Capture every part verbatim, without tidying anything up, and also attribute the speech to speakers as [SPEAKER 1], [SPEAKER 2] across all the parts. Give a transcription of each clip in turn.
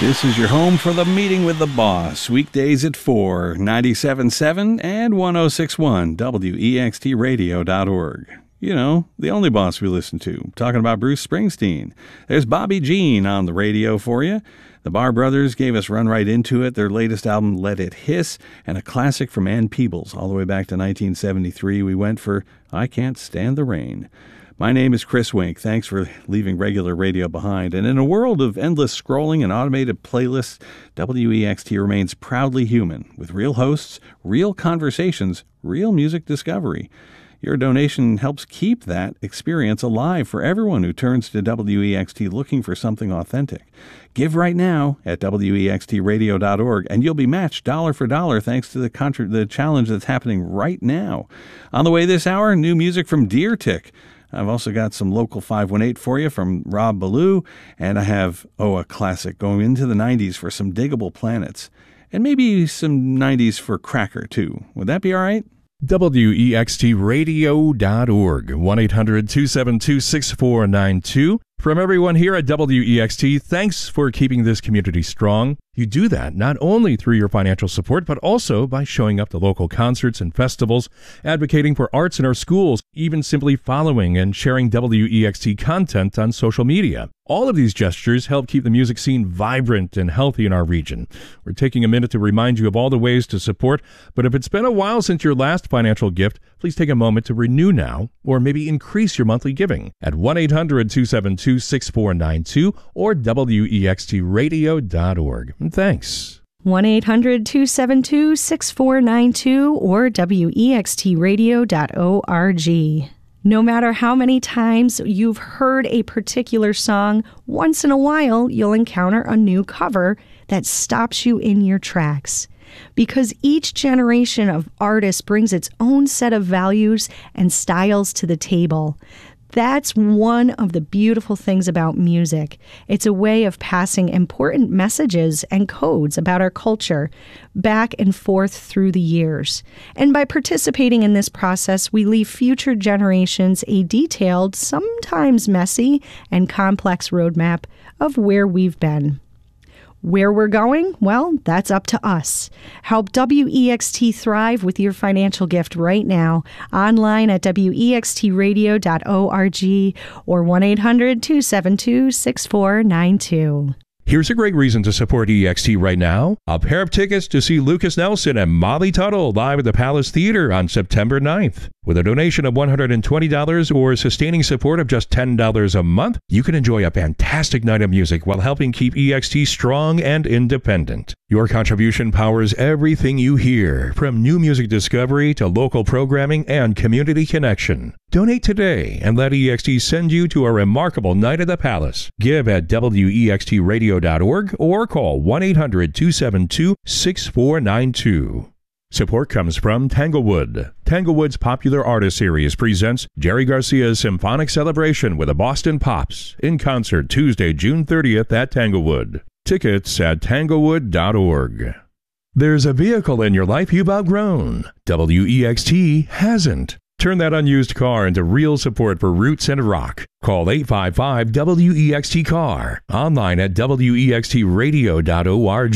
[SPEAKER 1] This is your home for the Meeting with the Boss, weekdays at four, ninety-seven point seven and one oh six point one, W E X T radio dot org. You know, the only boss we listen to, talking about Bruce Springsteen. There's Bobby Jean on the radio for you. The Barr Brothers gave us Run Right Into It, their latest album, Let It Hiss, and a classic from Ann Peebles. All the way back to nineteen seventy-three, we went for I Can't Stand the Rain. My name is Chris Wink. Thanks for leaving regular radio behind. And in a world of endless scrolling and automated playlists, W E X T remains proudly human, with real hosts, real conversations, real music discovery. Your donation helps keep that experience alive for everyone who turns to W E X T looking for something authentic. Give right now at W E X T radio dot org, and you'll be matched dollar for dollar thanks to the contra- the challenge that's happening right now. On the way this hour, new music from Deer Tick. I've also got some local five one eight for you from Rob Ballou, and I have, oh, a classic going into the nineties for some Diggable Planets, and maybe some nineties for Cracker, too. Would that be all right?
[SPEAKER 2] W E X T radio dot org, one eight hundred two seven two six four nine two. From everyone here at W E X T, thanks for keeping this community strong. You do that not only through your financial support, but also by showing up to local concerts and festivals, advocating for arts in our schools, even simply following and sharing W E X T content on social media. All of these gestures help keep the music scene vibrant and healthy in our region. We're taking a minute to remind you of all the ways to support, but if it's been a while since your last financial gift, please take a moment to renew now, or maybe increase your monthly giving at one eight hundred two seven two six four nine two or W E X T radio dot org. Thanks.
[SPEAKER 3] one eight hundred two seven two six four nine two or W E X T radio dot org. No matter how many times you've heard a particular song, once in a while you'll encounter a new cover that stops you in your tracks. Because each generation of artists brings its own set of values and styles to the table. That's one of the beautiful things about music. It's a way of passing important messages and codes about our culture back and forth through the years. And by participating in this process, we leave future generations a detailed, sometimes messy, and complex roadmap of where we've been. Where we're going? Well, that's up to us. Help W E X T thrive with your financial gift right now, online at W E X T radio dot org or one eight hundred two seven two six four nine two.
[SPEAKER 2] Here's a great reason to support E X T right now. A pair of tickets to see Lucas Nelson and Molly Tuttle live at the Palace Theater on September ninth. With a donation of one hundred twenty dollars or sustaining support of just ten dollars a month, you can enjoy a fantastic night of music while helping keep E X T strong and independent. Your contribution powers everything you hear, from new music discovery to local programming and community connection. Donate today and let E X T send you to a remarkable night at the Palace. Give at W E X T radio dot org or call one eight hundred two seven two six four nine two. Support comes from Tanglewood. Tanglewood's Popular Artist Series presents Jerry Garcia's Symphonic Celebration with the Boston Pops in concert Tuesday, June thirtieth at Tanglewood. Tickets at tanglewood dot org. There's a vehicle in your life you've outgrown. W E X T hasn't. Turn that unused car into real support for roots and rock. Call eight five five W E X T car. Online at W E X T radio dot org.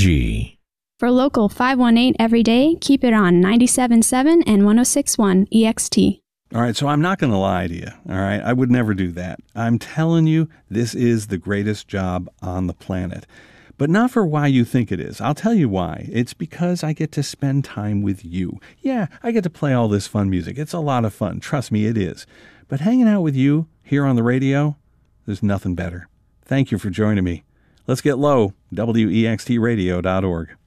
[SPEAKER 4] For local five one eight every day, keep it on ninety-seven point seven and one oh six point one E X T.
[SPEAKER 1] All right, so I'm not going to lie to you, all right? I would never do that. I'm telling you, this is the greatest job on the planet. But not for why you think it is. I'll tell you why. It's because I get to spend time with you. Yeah, I get to play all this fun music. It's a lot of fun. Trust me, it is. But hanging out with you here on the radio, there's nothing better. Thank you for joining me. Let's get low. W E X T radio dot org.